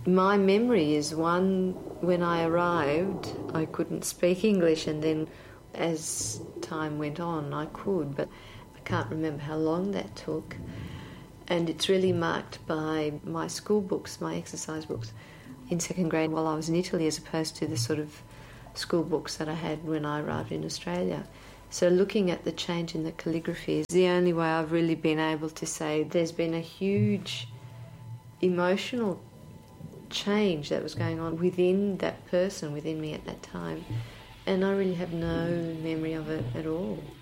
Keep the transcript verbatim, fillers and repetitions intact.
My memory is one, when I arrived, I couldn't speak English, and then as time went on, I could, but I can't remember how long that took. And it's really marked by my school books, my exercise books, in second grade while I was in Italy, as opposed to the sort of school books that I had when I arrived in Australia. So looking at the change in the calligraphy is the only way I've really been able to say there's been a huge emotional change that was going on within that person, within me at that time. And I really have no memory of it at all.